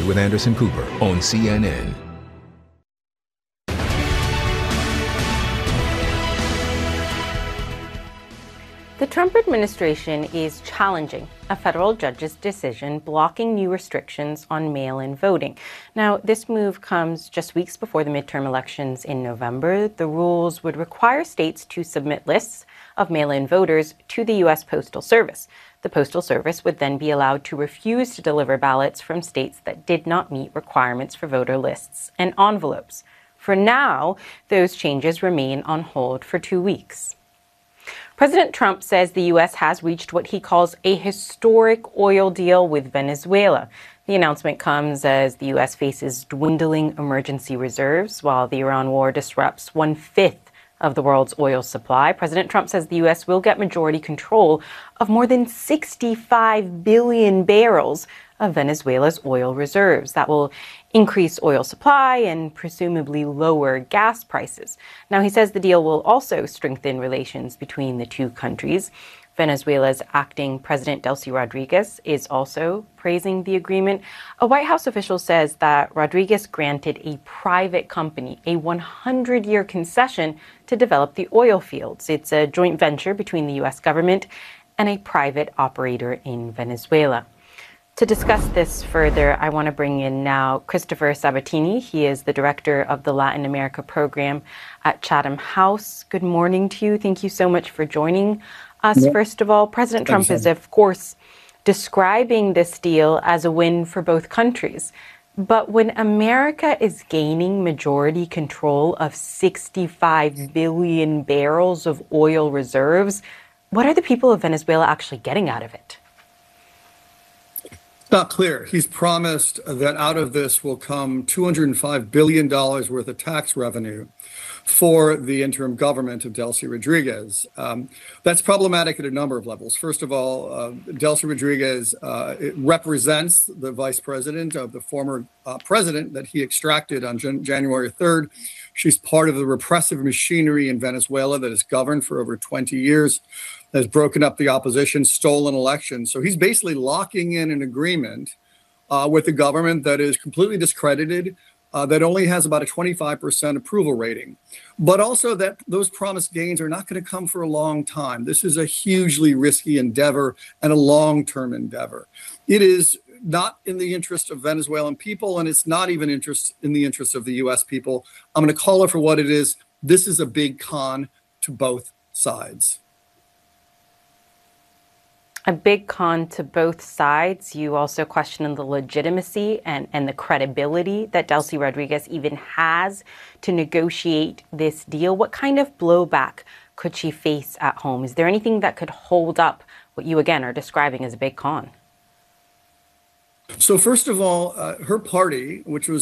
with Anderson Cooper on CNN. The Trump administration is challenging a federal judge's decision blocking new restrictions on mail-in voting. Now, this move comes just weeks before the midterm elections in November. The rules would require states to submit lists of mail-in voters to the U.S. Postal Service. The Postal Service would then be allowed to refuse to deliver ballots from states that did not meet requirements for voter lists and envelopes. For now, those changes remain on hold for 2 weeks. President Trump says the U.S. has reached what he calls a historic oil deal with Venezuela. The announcement comes as the U.S. faces dwindling emergency reserves while the Iran war disrupts 1/5 of the world's oil supply. President Trump says the U.S. will get majority control of more than 65 billion barrels of Venezuela's oil reserves. That will increase oil supply and presumably lower gas prices. Now, he says the deal will also strengthen relations between the two countries. Venezuela's acting president, Delcy Rodriguez, is also praising the agreement. A White House official says that Rodriguez granted a private company a 100-year concession to develop the oil fields. It's a joint venture between the U.S. government and a private operator in Venezuela. To discuss this further, I want to bring in now Christopher Sabatini. He is the director of the Latin America program at Chatham House. Good morning to you. Thank you so much for joining us. Yeah. First of all, President Trump is, of course, describing this deal as a win for both countries. But when America is gaining majority control of 65 billion barrels of oil reserves, what are the people of Venezuela actually getting out of it? Not clear. He's promised that out of this will come $205 billion worth of tax revenue for the interim government of Delcy Rodriguez. That's problematic at a number of levels. First of all, Delcy Rodriguez represents the vice president of the former president that he extracted on January 3rd. She's part of the repressive machinery in Venezuela that has governed for over 20 years, has broken up the opposition, stolen elections. So he's basically locking in an agreement with the government that is completely discredited, that only has about a 25% approval rating. But also that those promised gains are not going to come for a long time. This is a hugely risky endeavor and a long-term endeavor. It is not in the interest of Venezuelan people, and it's not even in the interest of the U.S. people. I'm going to call it for what it is. This is a big con to both sides. A big con to both sides. You also question the legitimacy and the credibility that Delcy Rodriguez even has to negotiate this deal. What kind of blowback could she face at home? Is there anything that could hold up what you, again, are describing as a big con? So first of all, her party, which was